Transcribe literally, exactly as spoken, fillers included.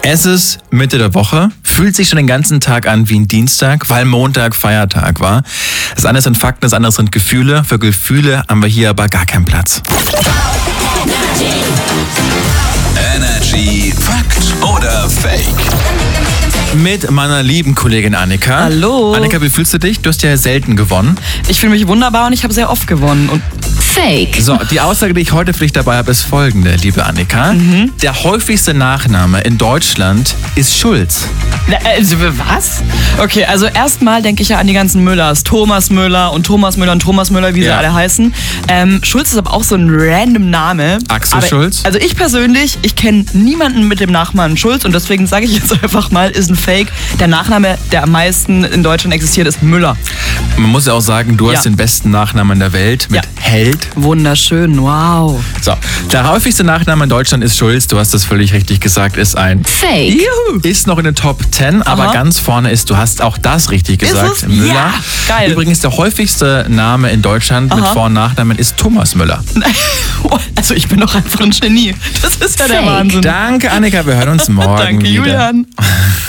Es ist Mitte der Woche, fühlt sich schon den ganzen Tag an wie ein Dienstag, weil Montag Feiertag war. Das eine sind Fakten, das andere sind Gefühle. Für Gefühle haben wir hier aber gar keinen Platz. Energy Fakt oder Fake? Mit meiner lieben Kollegin Annika. Hallo. Annika, wie fühlst du dich? Du hast ja selten gewonnen. Ich fühle mich wunderbar und ich habe sehr oft gewonnen. Und Fake. So, die Aussage, die ich heute für dich dabei habe, ist folgende, liebe Annika. Mhm. Der häufigste Nachname in Deutschland ist Schulz. Na, also was? Okay, also erstmal denke ich ja an die ganzen Müllers. Thomas Müller und Thomas Müller und Thomas Müller, wie Ja. sie alle heißen. Ähm, Schulz ist aber auch so ein random Name. Axel aber, Schulz? Also ich persönlich, ich kenne niemanden mit dem Nachnamen Schulz und deswegen sage ich jetzt einfach mal, ist ein Fake. Der Nachname, der am meisten in Deutschland existiert, ist Müller. Man muss ja auch sagen, du Ja. hast den besten Nachnamen der Welt mit Ja. Held. Wunderschön, wow. So, der häufigste Nachname in Deutschland ist Schulz. Du hast das völlig richtig gesagt, ist ein Fake. Juhu. Ist noch in den Top zehn, aber Aha. ganz vorne ist, du hast auch das richtig Ist gesagt, es? Müller. Ja, geil. Übrigens, der häufigste Name in Deutschland mit Aha. Vor- und Nachnamen ist Thomas Müller. Also ich bin doch einfach ein Genie. Das ist ja der Fake. Wahnsinn. Danke, Annika, wir hören uns morgen Danke, wieder. Julian.